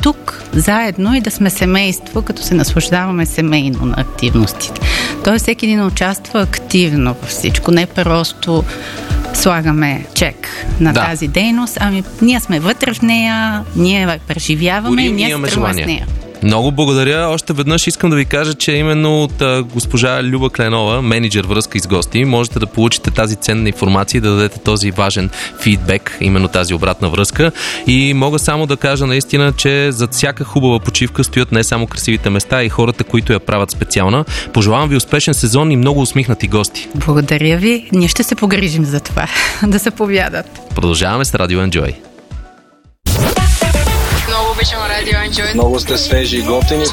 тук заедно и да сме семейство, като се наслаждаваме семейно на активностите. Тоест всеки един участва активно във всичко, не просто слагаме чек на тази дейност, ами ние сме вътре в нея, ние преживяваме и ние струва с нея. Много благодаря. Още веднъж искам да ви кажа, че именно от госпожа Люба Кленова, менеджер връзка с гости, можете да получите тази ценна информация и да дадете този важен фидбек, именно тази обратна връзка. И мога само да кажа наистина, че зад всяка хубава почивка стоят не само красивите места, и хората, които я правят специална. Пожелавам ви успешен сезон и много усмихнати гости. Благодаря ви. Ние ще се погрижим за това, да се повядат. Продължаваме с Радио Enjoy. Много обичам Радио Enjoy. Много сте свежи и готини.